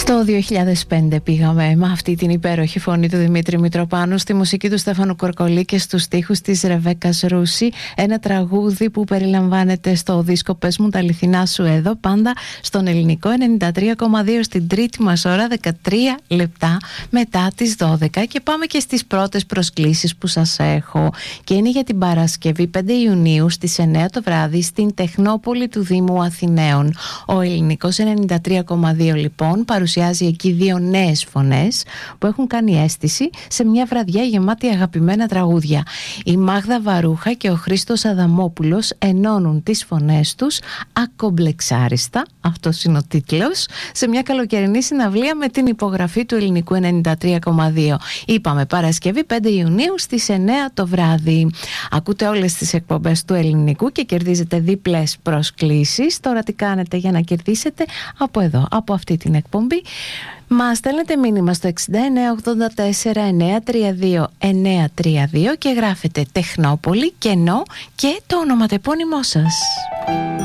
Στο 2005 πήγαμε με αυτή την υπέροχη φωνή του Δημήτρη Μητροπάνου, στη μουσική του Στέφανου Κορκολί και στους στίχους της Ρεβέκας Ρούση. Ένα τραγούδι που περιλαμβάνεται στο δίσκο «Πες μου τα αληθινά σου» εδώ, πάντα στον ελληνικό 93,2 στην τρίτη μας ώρα, 13 λεπτά μετά τις 12. Και πάμε και στις πρώτες προσκλήσεις που σας έχω. Και είναι για την Παρασκευή 5 Ιουνίου στις 9 το βράδυ στην Τεχνόπολη του Δήμου Αθηναίων. Ο ελληνικός 93,2 λοιπόν παρουσιάζει εκεί δύο νέες φωνές που έχουν κάνει αίσθηση σε μια βραδιά γεμάτη αγαπημένα τραγούδια. Η Μάγδα Βαρούχα και ο Χρήστος Αδαμόπουλος ενώνουν τις φωνές τους ακομπλεξάριστα, αυτός είναι ο τίτλος, σε μια καλοκαιρινή συναυλία με την υπογραφή του ελληνικού 93,2. Είπαμε Παρασκευή 5 Ιουνίου στις 9 το βράδυ. Ακούτε όλες τις εκπομπές του ελληνικού και κερδίζετε διπλές προσκλήσεις. Τώρα τι κάνετε για να κερδίσετε? Από εδώ, από αυτή την εκπομπή μας στέλνετε μήνυμα στο 6984-932-932 και γράφετε Τεχνόπολη, κενό και το ονοματεπώνυμό σας.